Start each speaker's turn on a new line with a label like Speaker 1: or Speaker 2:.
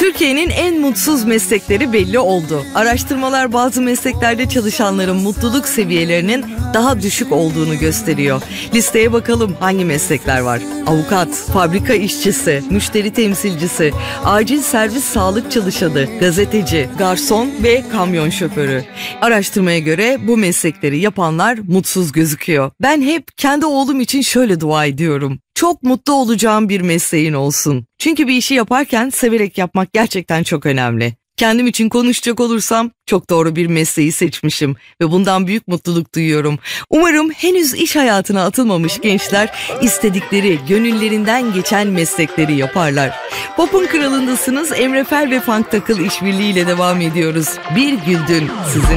Speaker 1: Türkiye'nin en mutsuz meslekleri belli oldu. Araştırmalar bazı mesleklerde çalışanların mutluluk seviyelerinin daha düşük olduğunu gösteriyor. Listeye bakalım hangi meslekler var? Avukat, fabrika işçisi, müşteri temsilcisi, acil servis sağlık çalışanı, gazeteci, garson ve kamyon şoförü. Araştırmaya göre bu meslekleri yapanlar mutsuz gözüküyor. Ben hep kendi oğlum için şöyle dua ediyorum. Çok mutlu olacağım bir mesleğin olsun. Çünkü bir işi yaparken severek yapmak gerçekten çok önemli. Kendim için konuşacak olursam çok doğru bir mesleği seçmişim ve bundan büyük mutluluk duyuyorum. Umarım henüz iş hayatına atılmamış gençler istedikleri, gönüllerinden geçen meslekleri yaparlar. Pop'un kralındasınız. Emre Fel ve Funk Takıl işbirliğiyle devam ediyoruz. Bir güldün sizin